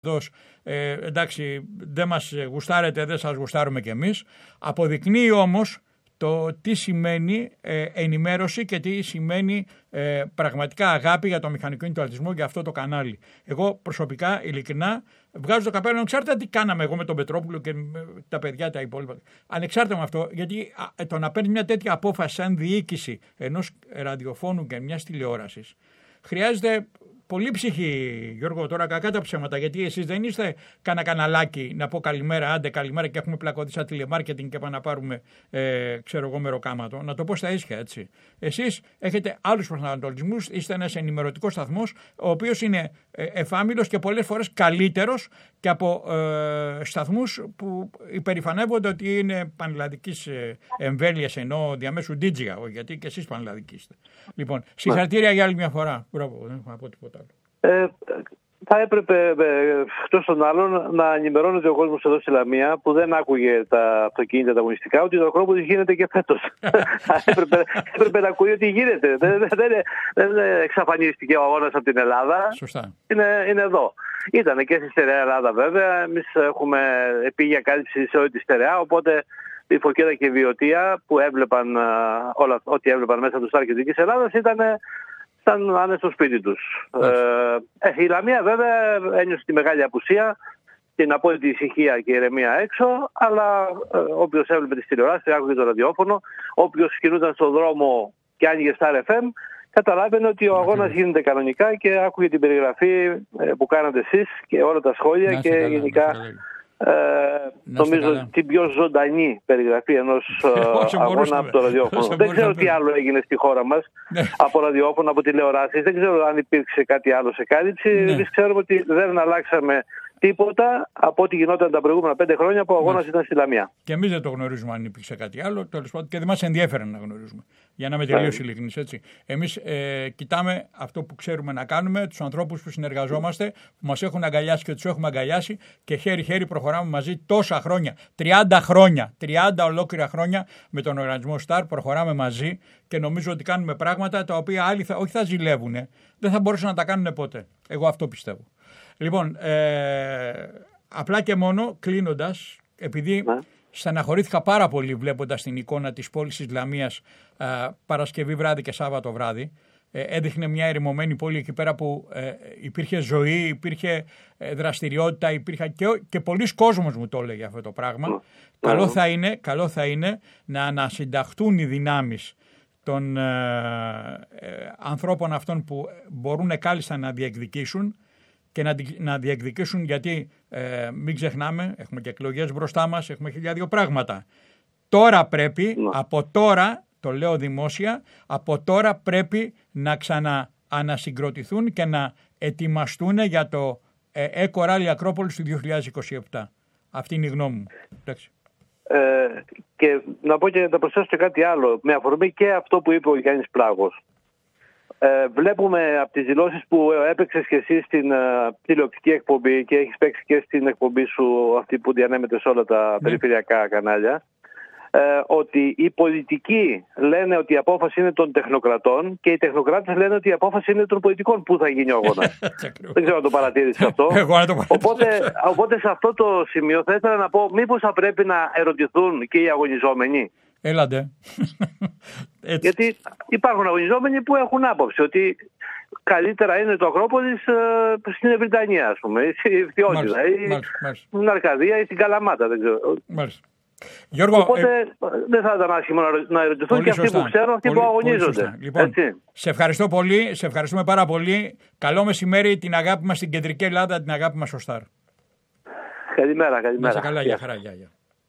Εντάξει, δεν μας γουστάρετε, δεν σας γουστάρουμε κι εμείς. Αποδεικνύει όμως το τι σημαίνει ενημέρωση και τι σημαίνει πραγματικά αγάπη για το μηχανοκίνητο αθλητισμό για αυτό το κανάλι. Εγώ προσωπικά, ειλικρινά, βγάζω το καπέλο ανεξάρτητα τι κάναμε εγώ με τον Πετρόπουλο και τα παιδιά τα υπόλοιπα. Ανεξάρτητα με αυτό, γιατί το να παίρνει μια τέτοια απόφαση σαν διοίκηση ενός ραδιοφώνου και μιας τηλεόρασης χρειάζεται πολύ ψυχή, Γιώργο, τώρα κακά τα ψέματα, γιατί εσείς δεν είστε κανένα καναλάκι να πω καλημέρα, άντε καλημέρα και έχουμε πλακωθεί σαν τηλεμάρκετινγκ και πάμε να πάρουμε, ξέρω εγώ, μεροκάματο. Να το πω στα ίσια, έτσι. Εσείς έχετε άλλους προσανατολισμούς, είστε ένας ενημερωτικός σταθμός, ο οποίος είναι εφάμιλος και πολλές φορές καλύτερος και από σταθμούς που υπερηφανεύονται ότι είναι πανελλαδικής εμβέλειας, ενώ διαμέσου ντίτζιγα, γιατί και εσείς πανελλαδικοί είστε. Λοιπόν, συγχαρητήρια για άλλη μια φορά. Μπράβο, δεν έχω να πω τίποτα άλλο. Θα έπρεπε εκτός των άλλων να ενημερώνεται ο κόσμος εδώ στη Λαμία που δεν άκουγε τα αυτοκίνητα τα αγωνιστικά ότι το Ακρόπολης γίνεται και φέτος. έπρεπε να ακούει ότι γίνεται. Δεν εξαφανίστηκε ο αγώνας από την Ελλάδα. Σωστά. Είναι εδώ. Ήταν και στη στερεά Ελλάδα βέβαια. Εμείς έχουμε επίγεια κάλυψη σε όλη τη στερεά, οπότε η Φωκίδα και η Βιωτία που έβλεπαν ό,τι έβλεπαν μέσα του Στάρ και Δικής Ελλάδας ήταν να είναι στο σπίτι τους. Η Λαμία βέβαια ένιωσε τη μεγάλη απουσία, την απόλυτη ησυχία και ηρεμία έξω, αλλά όποιος έβλεπε τις τηλεοράσεις, άκουγε το ραδιόφωνο, όποιος κινούταν στον δρόμο και άνοιγε Star FM, καταλάβαινε ότι ο αγώνας γίνεται κανονικά και άκουγε την περιγραφή που κάνατε εσείς και όλα τα σχόλια και γενικά νομίζω την πιο ζωντανή περιγραφή ενός αγώνα από το ραδιόφωνο. Δεν ξέρω τι άλλο έγινε στη χώρα μας από ραδιόφωνο, από τηλεοράσεις. Δεν ξέρω αν υπήρξε κάτι άλλο σε κάλυψη. Εμείς ξέρουμε ότι δεν αλλάξαμε τίποτα από ό,τι γινόταν τα προηγούμενα 5 χρόνια που ο αγώνας ήταν στη Λαμία. Και εμείς δεν το γνωρίζουμε αν υπήρξε κάτι άλλο, τέλος πάντων, και δεν μας ενδιαφέρει να γνωρίζουμε. Για να είμαι τελείως ειλικρινής, έτσι. Εμείς κοιτάμε αυτό που ξέρουμε να κάνουμε, τους ανθρώπους που συνεργαζόμαστε, που μας έχουν αγκαλιάσει και τους έχουμε αγκαλιάσει και χέρι-χέρι προχωράμε μαζί τόσα χρόνια. 30 ολόκληρα χρόνια με τον οργανισμό Star προχωράμε μαζί και νομίζω ότι κάνουμε πράγματα τα οποία άλλοι όχι θα ζηλεύουν, δεν θα μπορούσαν να τα κάνουν ποτέ. Εγώ αυτό πιστεύω. Λοιπόν, απλά και μόνο κλείνοντας, επειδή στεναχωρήθηκα πάρα πολύ βλέποντας την εικόνα της πόλης της Λαμίας Παρασκευή βράδυ και Σάββατο βράδυ, έδειχνε μια ερημωμένη πόλη εκεί πέρα που υπήρχε ζωή, υπήρχε δραστηριότητα, υπήρχε και πολλοί κόσμος μου το έλεγε αυτό το πράγμα. Καλό θα είναι να ανασυνταχτούν οι δυνάμεις των ανθρώπων αυτών που μπορούν κάλλιστα να διεκδικήσουν και να διεκδικήσουν, γιατί μην ξεχνάμε, έχουμε και εκλογές μπροστά μας, έχουμε 1002 πράγματα. Τώρα πρέπει, από τώρα, το λέω δημόσια, από τώρα πρέπει να ξαναανασυγκροτηθούν και να ετοιμαστούν για το Eco Rally Ακρόπολης του 2027. Αυτή είναι η γνώμη μου. Και να πω και να προσθέσω και κάτι άλλο, με αφορμή και αυτό που είπε ο Γιάννης Πλάγος. Βλέπουμε από τις δηλώσεις που έπαιξες και εσύ στην τηλεοπτική εκπομπή και έχεις παίξει και στην εκπομπή σου αυτή που διανέμεται σε όλα τα περιφερειακά κανάλια, ότι οι πολιτικοί λένε ότι η απόφαση είναι των τεχνοκρατών και οι τεχνοκράτες λένε ότι η απόφαση είναι των πολιτικών που θα γίνει ο αγώνας. Δεν ξέρω αν το παρατήρησες αυτό. Οπότε σε αυτό το σημείο θα ήθελα να πω μήπως θα πρέπει να ερωτηθούν και οι αγωνιζόμενοι. Έλατε. Γιατί υπάρχουν αγωνιζόμενοι που έχουν άποψη ότι καλύτερα είναι το Ακρόπολης στην Ευρυτανία, ας πούμε, ή στη Φθιώτιδα, ή στην Αρκαδία ή στην Καλαμάτα, δεν ξέρω. Γιώργο, οπότε δεν θα ήταν άσχημο να ερωτηθούν και αυτοί που ξέρουν, αυτοί που αγωνίζονται. Λοιπόν, σε ευχαριστώ πολύ, σε ευχαριστούμε πάρα πολύ. Καλό μεσημέρι, την αγάπη μας στην Κεντρική Ελλάδα, την αγάπη μας στο Σταρ. Καλημέρα. Να είσαι καλά, για χαρά, γεια.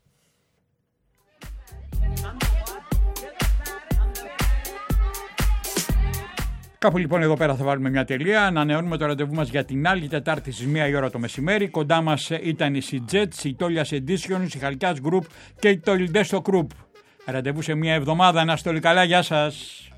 Κάπου λοιπόν εδώ πέρα θα βάλουμε μια τελεία. Ανανεώνουμε το ραντεβού μας για την άλλη Τετάρτη στις 1 η ώρα το μεσημέρι. Κοντά μας ήταν η Σιτζέτς, η Τόλιας Editions, η Χαλκιάς Group και η Τολιντέστο Group. Ραντεβού σε μια εβδομάδα. Να είστε όλοι καλά. Γεια σας.